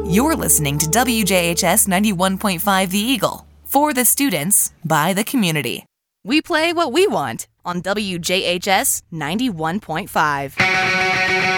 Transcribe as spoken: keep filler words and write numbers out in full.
You're listening to W J H S ninety-one point five The Eagle. For the students, by the community. We play what we want on W J H S ninety-one point five.